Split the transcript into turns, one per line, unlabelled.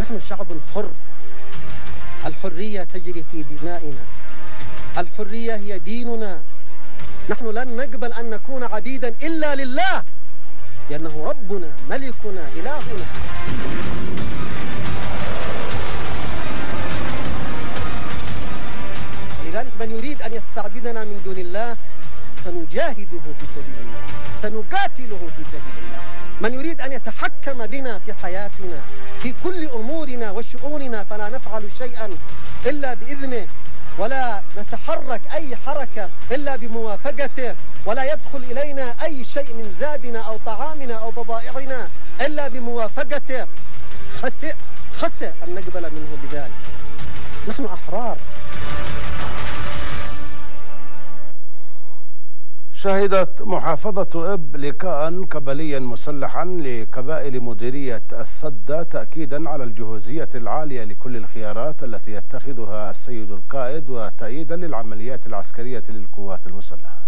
نحن شعب حر، الحرية تجري في دمائنا، الحرية هي ديننا. نحن لن نقبل أن نكون عبيدا إلا لله، لأنه ربنا ملكنا إلهنا. لذلك من يريد أن يستعبدنا من دون الله سنجاهده في سبيل الله، سنقاتله في سبيل الله. من يريد أن يتحكم بنا في حياتنا في كل أمورنا وشؤوننا فلا نفعل شيئا إلا بإذنه، ولا نتحرك أي حركة إلا بموافقته، ولا يدخل إلينا أي شيء من زادنا أو طعامنا أو بضائعنا إلا بموافقته. خسئ أن نقبل منه بذلك. نحن أحرار.
شهدت محافظة إب لقاء قبليا مسلحا لقبائل مديرية السدة تأكيدا على الجهوزية العالية لكل الخيارات التي يتخذها السيد القائد وتأييدا للعمليات العسكرية للقوات المسلحة.